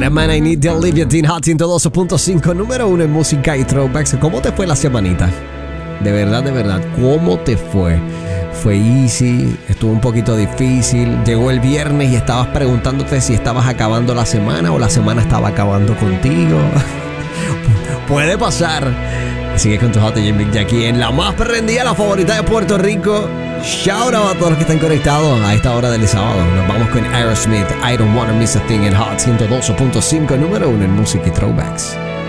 Man I Need de Olivia Dean Hot 102.5, número 1 en música y throwbacks. ¿Cómo te fue la semanita? De verdad, ¿cómo te fue? Fue easy, estuvo un poquito difícil. Llegó el viernes y estabas preguntándote si estabas acabando la semana o la semana estaba acabando contigo. Puede pasar. Sigue con tu Hot Jimmy aquí en la más prendida, la favorita de Puerto Rico. Shout out a todos los que están conectados a esta hora del sábado. Nos vamos con Aerosmith, I Don't Wanna Miss a Thing en Hot 102.5, número 1 en música y throwbacks.